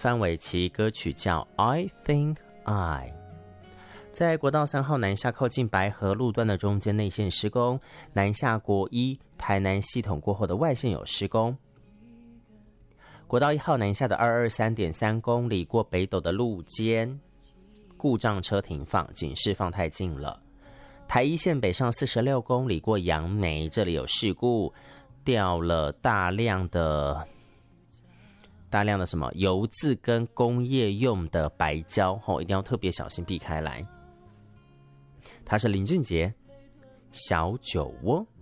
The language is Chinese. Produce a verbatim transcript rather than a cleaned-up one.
范玮琪歌曲叫 I Think I。 在国道三号南下靠近白河路段的中间内线施工，南下国一台南系统过后的外线有施工。国道一号南下的 二二三点三 公里过北斗的路肩故障车停放，警示放太近了。台一线北上四十六公里过杨梅，这里有事故，掉了大量的大量的什么油渍跟工业用的白胶、哦、一定要特别小心避开来。他是林俊杰，小酒窝。